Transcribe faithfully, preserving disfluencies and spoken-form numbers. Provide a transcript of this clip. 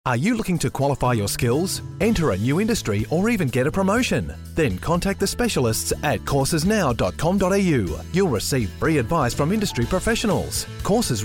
Are you looking to qualify your skills, enter a new industry, or even get a promotion? Then contact the specialists at courses now dot com dot a u. You'll receive free advice from industry professionals. Courses